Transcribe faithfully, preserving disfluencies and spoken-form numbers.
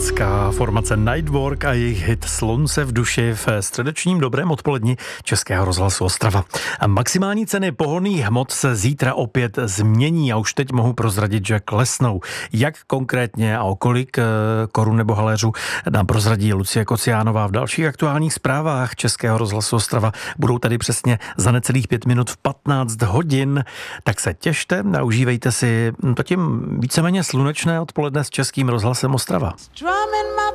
Dánská formace Nightwork a jejich hit Slunce v duši v středečním dobrém odpoledni Českého rozhlasu Ostrava. A maximální ceny pohonných hmot se zítra opět změní a už teď mohu prozradit, že klesnou. Jak konkrétně a o kolik korun nebo haléřů nám prozradí Lucie Kociánová v dalších aktuálních zprávách Českého rozhlasu Ostrava. Budou tady přesně za necelých pět minut v patnáct hodin. Tak se těšte a užívejte si to tím víceméně slunečné odpoledne s Českým rozhlasem Ostrava.